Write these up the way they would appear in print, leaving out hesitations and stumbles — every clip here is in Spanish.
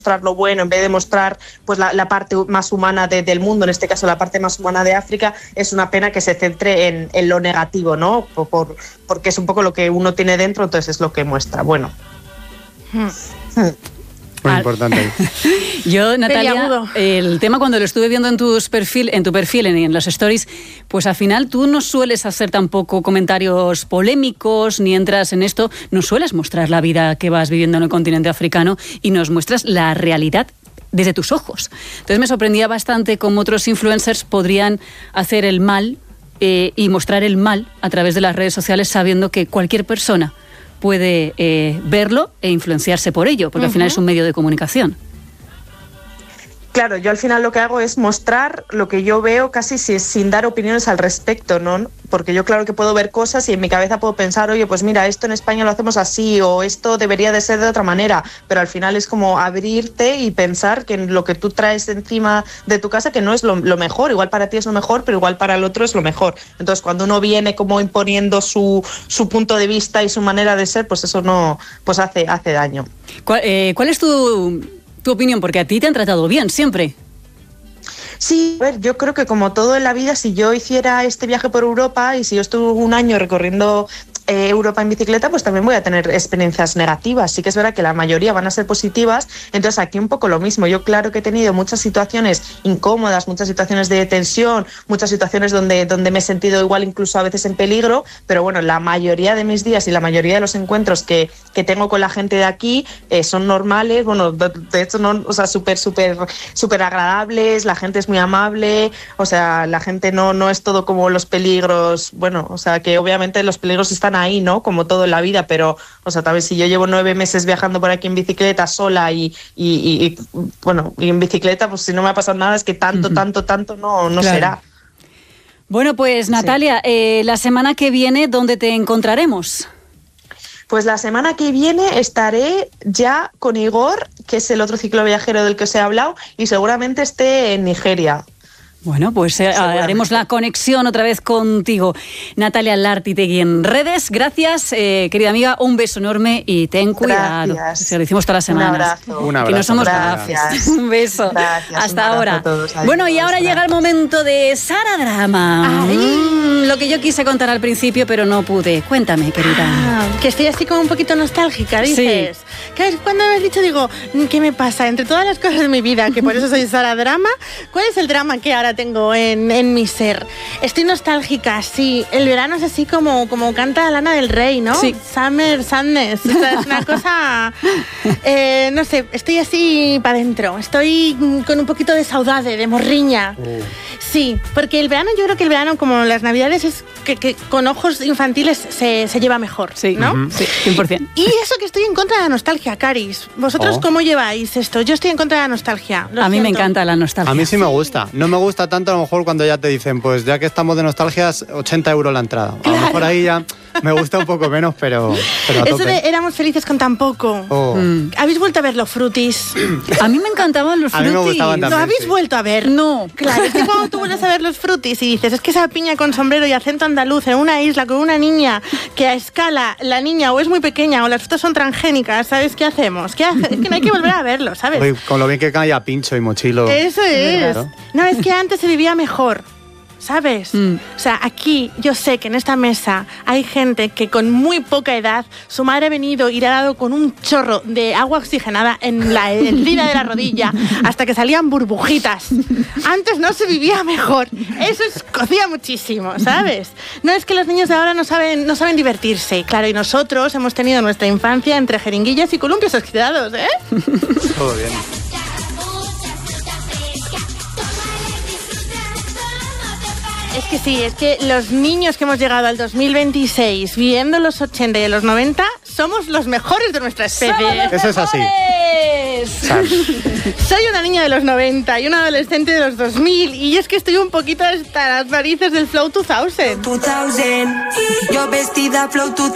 mostrar lo bueno, en vez de mostrar pues la parte más humana del mundo, en este caso la parte más humana de África, es una pena que se centre en lo negativo, ¿no? Porque es un poco lo que uno tiene dentro, entonces es lo que muestra. Bueno. Muy importante. Yo, Natalia, el tema cuando lo estuve viendo en tu perfil, en los stories, pues al final tú no sueles hacer tampoco comentarios polémicos, ni entras en esto, no sueles mostrar la vida que vas viviendo en el continente africano y nos muestras la realidad desde tus ojos. Entonces me sorprendía bastante cómo otros influencers podrían hacer el mal y mostrar el mal a través de las redes sociales sabiendo que cualquier persona puede verlo e influenciarse por ello, porque al final es un medio de comunicación. Claro, yo al final lo que hago es mostrar lo que yo veo casi sin dar opiniones al respecto, ¿no? Porque yo claro que puedo ver cosas y en mi cabeza puedo pensar, oye, pues mira, esto en España lo hacemos así o esto debería de ser de otra manera, pero al final es como abrirte y pensar que lo que tú traes encima de tu casa que no es lo mejor, igual para ti es lo mejor, pero igual para el otro es lo mejor. Entonces cuando uno viene como imponiendo su punto de vista y su manera de ser, pues eso no, pues hace daño. ¿Cuál es tu opinión? Porque a ti te han tratado bien, siempre. Sí, a ver, yo creo que como todo en la vida, si yo hiciera este viaje por Europa y si yo estuve un año recorriendo Europa en bicicleta, pues también voy a tener experiencias negativas. Sí que es verdad que la mayoría van a ser positivas, entonces aquí un poco lo mismo. Yo claro que he tenido muchas situaciones incómodas, muchas situaciones de tensión, muchas situaciones donde me he sentido igual incluso a veces en peligro, pero bueno, la mayoría de mis días y la mayoría de los encuentros que tengo con la gente de aquí son normales, bueno, de hecho no, o sea, súper agradables, la gente es muy amable, o sea, la gente no es todo como los peligros, bueno, o sea, que obviamente los peligros están ahí, ¿no? Como todo en la vida, pero, o sea, tal vez si yo llevo 9 meses viajando por aquí en bicicleta sola y bueno, y en bicicleta, pues si no me ha pasado nada es que tanto no claro. Será. Bueno, pues Natalia, la semana que viene, ¿dónde te encontraremos? Pues la semana que viene estaré ya con Igor, que es el otro cicloviajero del que os he hablado, y seguramente esté en Nigeria. Bueno, pues haremos la conexión otra vez contigo. Natalia Lartitegui en redes. Gracias, querida amiga. Un beso enorme y ten cuidado. Gracias. Se lo decimos todas las semanas. Un abrazo. Que no somos gracias. Un beso. Gracias. Hasta Un ahora. A todos. Adiós. Bueno, y ahora llega el momento de Sara Drama. Lo que yo quise contar al principio, pero no pude. Cuéntame, querida. Que estoy así como un poquito nostálgica, dices. Sí. Cuando me has dicho, digo, ¿qué me pasa? Entre todas las cosas de mi vida, que por eso soy Sara Drama, ¿cuál es el drama que ahora tengo en mi ser? Estoy nostálgica, sí. El verano es así como canta Lana del Rey, ¿no? Sí. Summer Sadness. O sea, es una cosa... no sé, estoy así para adentro. Estoy con un poquito de saudade, de morriña. Sí, porque el verano, yo creo que el verano, como las navidades, es que con ojos infantiles se lleva mejor, sí, ¿no? Sí, 100%. Y eso que estoy en contra de la nostalgia, Caris. ¿Vosotros cómo lleváis esto? Yo estoy en contra de la nostalgia. A mí me encanta la nostalgia. A mí sí me gusta. No me gusta tanto a lo mejor cuando ya te dicen, pues ya que estamos de nostalgias, 80 euros la entrada. A lo mejor ahí ya me gusta un poco menos, pero a tope. Eso de éramos felices con tan poco. ¿Habéis vuelto a ver los Frutis? A mí me encantaban los Frutis. A mí me gustaban también. ¿Lo habéis vuelto a ver? No. Claro, es que cuando tú vuelves a ver los Frutis y dices, es que esa piña con sombrero y acento andaluz en una isla con una niña que a escala la niña o es muy pequeña o las fotos son transgénicas, ¿sabes qué hacemos? Es que no hay que volver a verlo, ¿sabes? Oye, con lo bien que cae a Pincho y Mochilo. Eso es. Claro. No, es que antes se vivía mejor. ¿Sabes? O sea, aquí yo sé que en esta mesa hay gente que con muy poca edad su madre ha venido y le ha dado con un chorro de agua oxigenada en la herida de la rodilla hasta que salían burbujitas. Antes no se vivía mejor. Eso escocía muchísimo, ¿sabes? No es que los niños de ahora no saben divertirse. Claro, y nosotros hemos tenido nuestra infancia entre jeringuillas y columpios oxidados, ¿eh? Todo bien. Es que sí, es que los niños que hemos llegado al 2026 viviendo los 80 y los 90 somos los mejores de nuestra especie. Eso es así. Soy una niña de los 90 y una adolescente de los 2000 y es que estoy un poquito hasta las narices del Flow 2000. 2000, yo vestida Flow 2000.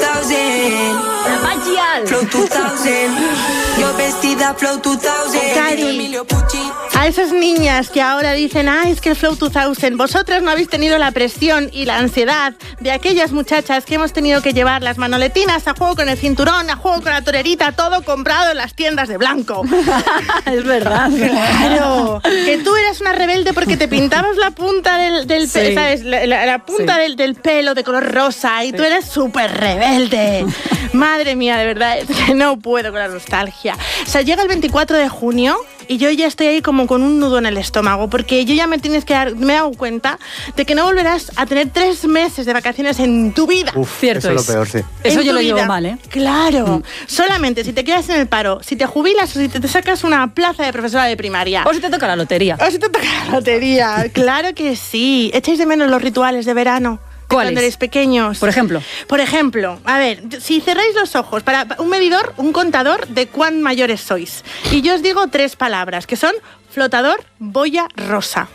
Flow 2000, yo vestida Flow 2000. Cari, A esas niñas que ahora dicen, es que el Flow 2000, vosotras no habéis tenido la presión y la ansiedad de aquellas muchachas que hemos tenido que llevar las manoletinas a juego con el cinturón, a juego con la torerita, todo comprado en las tiendas de blanco. Es verdad. Claro, que tú eras una rebelde porque te pintabas la punta del pelo, ¿sabes? La punta del pelo de color rosa y tú eres súper rebelde. Madre mía, de verdad, es que no puedo con la nostalgia. O sea, llega el 24 de junio y yo ya estoy ahí como con un nudo en el estómago, porque yo ya me he dado cuenta de que no volverás a tener 3 meses de vacaciones en tu vida. Cierto, eso es lo peor, sí. Eso yo lo llevo mal, ¿eh? Claro. Solamente si te quedas en el paro, si te jubilas o si te sacas una plaza de profesora de primaria. O si te toca la lotería. Claro que sí. ¿Echáis de menos los rituales de verano? ¿Cuáles? Cuando eres pequeños. Por ejemplo, a ver, si cerráis los ojos para un contador de cuán mayores sois. Y yo os digo 3 palabras, que son flotador, boya, rosa.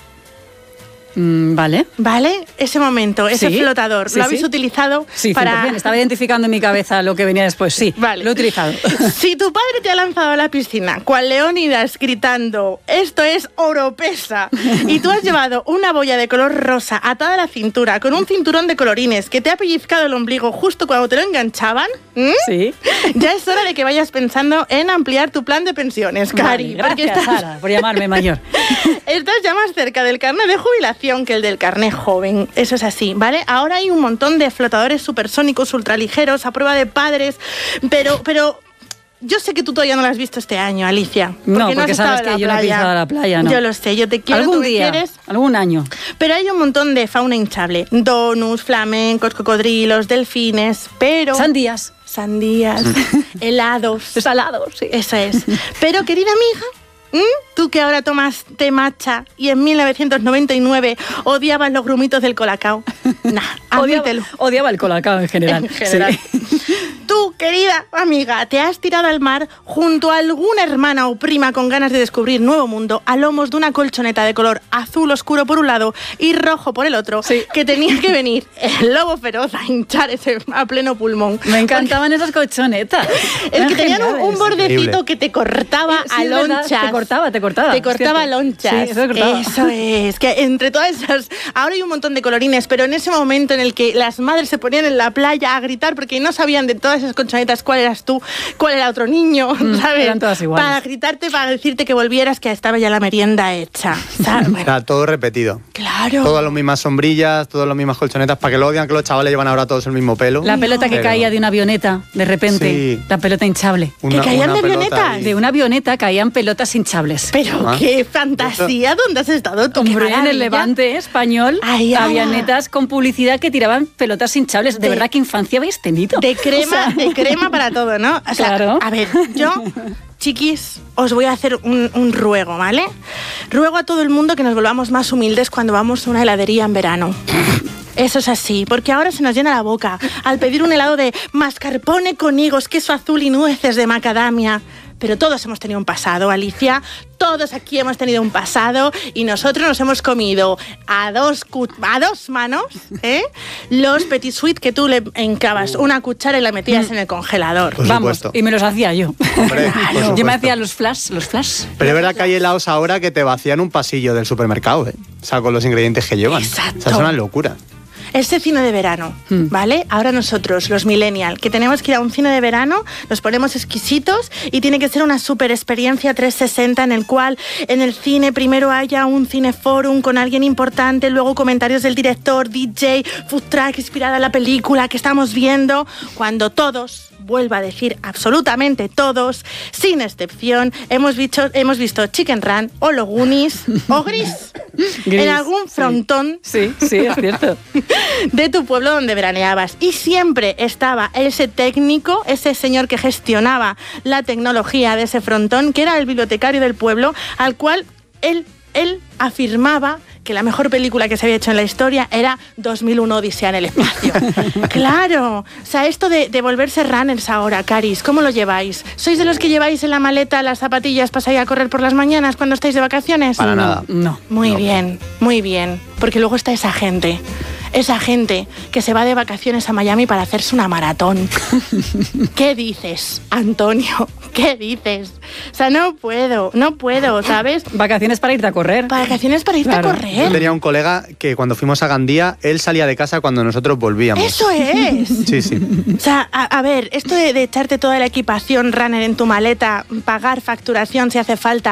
Vale. ¿Vale? Ese momento, ese flotador, ¿lo habéis utilizado? Sí, para... bien. Estaba identificando en mi cabeza lo que venía después. Sí, vale. Lo he utilizado. Si tu padre te ha lanzado a la piscina, cual Leónidas gritando, esto es oropesa, y tú has llevado una boya de color rosa atada a la cintura, con un cinturón de colorines que te ha pellizcado el ombligo justo cuando te lo enganchaban, sí, ya es hora de que vayas pensando en ampliar tu plan de pensiones, Cari. Vale, gracias, Sara, por llamarme mayor. Estás ya más cerca del carnet de jubilación que el del carnet joven. Eso es así, ¿vale? Ahora hay un montón de flotadores supersónicos, ultraligeros, a prueba de padres, pero yo sé que tú todavía no lo has visto este año, Alicia. Porque sabes que yo no he pisado la playa, ¿no? Yo lo sé, yo te quiero. Algún día, algún año. Pero hay un montón de fauna hinchable. Donuts, flamencos, cocodrilos, delfines, pero... Sandías, helados. Salados, sí. Eso es. Pero, querida amiga... Tú que ahora tomas té matcha y en 1999 odiabas los grumitos del colacao. Odiaba el colacao en general. Sí. Tú, querida amiga, te has tirado al mar junto a alguna hermana o prima con ganas de descubrir nuevo mundo a lomos de una colchoneta de color azul oscuro por un lado y rojo por el otro, que tenía que venir el lobo feroz a hinchar ese a pleno pulmón. Me encantaban esas colchonetas. Es que tenían un bordecito que te cortaba a lonchas. Te cortaba lonchas. Sí, eso es. Que entre todas esas... Ahora hay un montón de colorines, pero en ese momento en el que las madres se ponían en la playa a gritar porque no sabían de todas esas colchonetas cuál eras tú, cuál era otro niño, ¿sabes? Eran todas iguales. Para gritarte, para decirte que volvieras, que estaba ya la merienda hecha, ¿sabes? Era todo repetido. Claro. Todas las mismas sombrillas, todas las mismas colchonetas, para que lo odian que los chavales llevan ahora todos el mismo pelo. La pelota que caía de una avioneta, de repente. Sí. La pelota hinchable. ¿Que caían de avionetas? De una avioneta caían pelotas hinchables. Pero qué fantasía, ¿dónde has estado tú? Hombre, en el Levante español había netas con publicidad que tiraban pelotas hinchables. De verdad, ¿qué infancia habéis tenido? De crema para todo, ¿no? O sea, claro. A ver, yo... Chiquis, os voy a hacer un ruego, ¿vale? Ruego a todo el mundo que nos volvamos más humildes cuando vamos a una heladería en verano. Eso es así, porque ahora se nos llena la boca al pedir un helado de mascarpone con higos, queso azul y nueces de macadamia. Pero todos hemos tenido un pasado, Alicia. Todos aquí hemos tenido un pasado y nosotros nos hemos comido a dos manos los petit suite que tú le encabas una cuchara y la metías en el congelador. Por Vamos, supuesto. y me los hacía yo. Hombre, yo me hacía los flash. Pero es verdad que hay helados ahora que te vacían un pasillo del supermercado, ¿eh? O sea, con los ingredientes que llevan. Exacto. O sea, es una locura. Ese cine de verano, ¿vale? Ahora nosotros, los millennials, que tenemos que ir a un cine de verano, nos ponemos exquisitos y tiene que ser una super experiencia 360 en el cual en el cine primero haya un cineforum con alguien importante, luego comentarios del director, DJ, food truck inspirada en la película que estamos viendo, cuando todos... Vuelvo a decir absolutamente todos, sin excepción, hemos visto Chicken Run o Los Goonies o Gris en algún frontón sí, es cierto. de tu pueblo donde veraneabas. Y siempre estaba ese técnico, ese señor que gestionaba la tecnología de ese frontón, que era el bibliotecario del pueblo, al cual él afirmaba que la mejor película que se había hecho en la historia era 2001 Odisea en el espacio. Claro, o sea, esto de volverse runners ahora, Caris, ¿cómo lo lleváis? ¿Sois de los que lleváis en la maleta las zapatillas para salir a correr por las mañanas cuando estáis de vacaciones? Para nada. No. Muy bien, porque luego está esa gente esa gente que se va de vacaciones a Miami para hacerse una maratón. ¿Qué dices, Antonio? ¿Qué dices? O sea, no puedo, ¿sabes? Vacaciones para irte a correr. Vacaciones para irte a correr. Yo tenía un colega que cuando fuimos a Gandía, él salía de casa cuando nosotros volvíamos. ¡Eso es! Sí. O sea, a ver, esto de echarte toda la equipación runner en tu maleta, pagar facturación si hace falta,